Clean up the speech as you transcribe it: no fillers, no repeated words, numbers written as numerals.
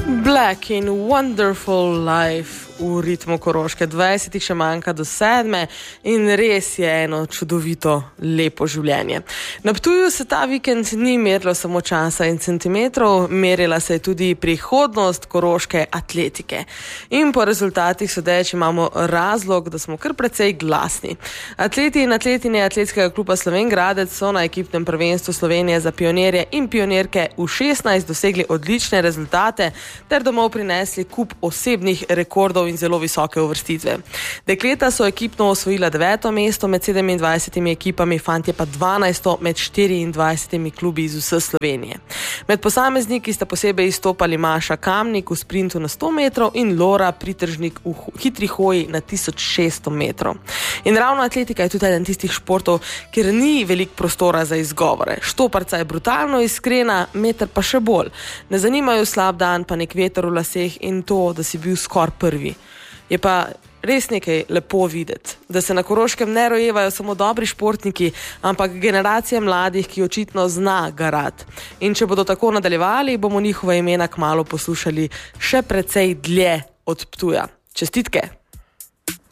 Black in Wonderful Life v ritmu Koroške. 20 še manjka do 7 in res je eno čudovito, lepo življenje. Na Ptuju se ta vikend ni merilo samo časa in centimetrov, merila se je tudi prihodnost koroške atletike. In po rezultatih sodeč imamo razlog, da smo kar precej glasni. Atleti in atletinje Atletskega kluba Slovenj Gradec so na ekipnem prvenstvu Slovenije za pionirje in pionirke v 16 dosegli odlične rezultate ter domov prinesli kup osebnih rekordov in zelo visoke uvrstitve. Dekleta so ekipno osvojila 9. mesto med 27 ekipami, fantje pa 12. med 24 klubi iz vse Slovenije. Med posamezniki sta posebej izstopali Maša Kamnik v sprintu na 100 metrov in Lora Pritržnik v hitri hoji na 1600 metrov. In ravno atletika je tudi eden tistih športov, kjer ni veliko prostora za izgovore. Štoparca je brutalno iskrena, meter pa še bolj. Ne zanimajo slab dan, pa nek veter v laseh in to, da si bil skoraj prvi. Je pa res nekaj lepo videti, da se na Koroškem ne rojevajo samo dobri športniki, ampak generacije mladih, ki očitno zna garati. In če bodo tako nadaljevali, bomo njihova imena kmalu poslušali še precej dlje od Ptuja. Čestitke!